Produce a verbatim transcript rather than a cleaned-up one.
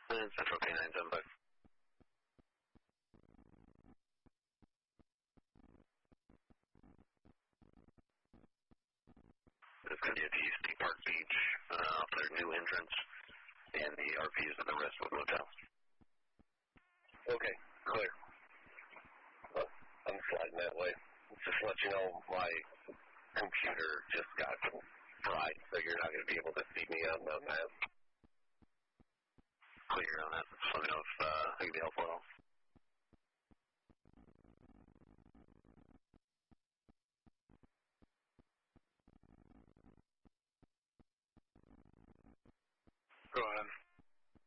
And Central K nine seven five. It's going to be at the State Park Beach, uh, for their new entrance, and the R P is at the Restwood Motel. Okay, clear. Well, I'm sliding that way. Just to let you know, my computer just got fried, so you're not going to be able to see me on the map. Clear on that. Just let me know if uh, I can be helpful at all. Go ahead.